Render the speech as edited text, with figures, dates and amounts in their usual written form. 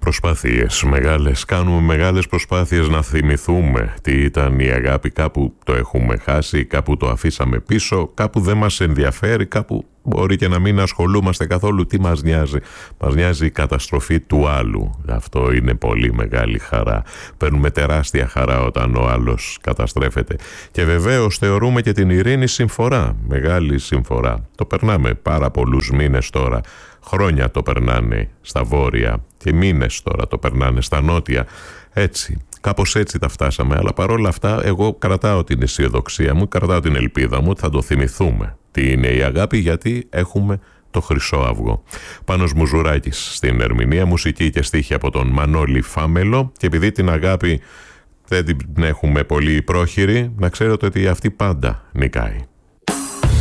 Προσπάθειες μεγάλες, κάνουμε μεγάλες προσπάθειες να θυμηθούμε τι ήταν η αγάπη. Κάπου το έχουμε χάσει, κάπου το αφήσαμε πίσω, κάπου δεν μας ενδιαφέρει, κάπου μπορεί και να μην ασχολούμαστε καθόλου. Τι μας νοιάζει? Μας νοιάζει η καταστροφή του άλλου. Αυτό είναι πολύ μεγάλη χαρά. Παίρνουμε τεράστια χαρά όταν ο άλλος καταστρέφεται. Και βεβαίως θεωρούμε και την ειρήνη συμφορά, μεγάλη συμφορά. Το περνάμε πάρα πολλούς μήνες τώρα. Χρόνια το περνάνε στα βόρεια και μήνες τώρα το περνάνε στα νότια. Έτσι, κάπως έτσι τα φτάσαμε. Αλλά παρόλα αυτά εγώ κρατάω την αισιοδοξία μου, κρατάω την ελπίδα μου ότι θα το θυμηθούμε. Τι είναι η αγάπη? Γιατί έχουμε το Χρυσό Αυγό. Πάνος Μουζουράκης στην ερμηνεία, μουσική και στίχη από τον Μανώλη Φάμελο. Και επειδή την αγάπη δεν την έχουμε πολύ πρόχειρη, να ξέρετε ότι αυτή πάντα νικάει.